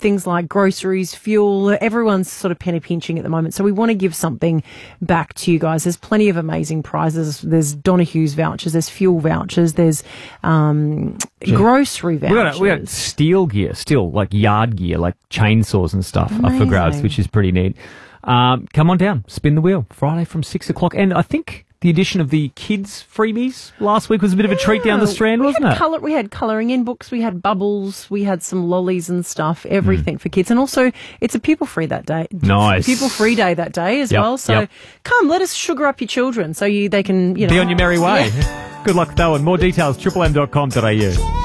things like groceries, fuel. Everyone's sort of penny pinching at the moment. So we want to give something back to you guys. There's plenty of amazing prizes. There's Donahue's vouchers, there's fuel vouchers, there's grocery vouchers. We got steel gear, still, like yard gear, like chainsaws and stuff up for grabs, which is pretty neat. Come on down, spin the wheel, Friday from 6 o'clock. And I think the addition of the kids' freebies last week was a bit of a treat down the Strand, wasn't it? We had colouring in books, we had bubbles, we had some lollies and stuff, everything for kids. And also, it's a pupil-free that day. Nice. Pupil-free day that day as well. So come, let us sugar up your children so they can, be on your merry way. Good luck, though, and more details, triplem.com.au.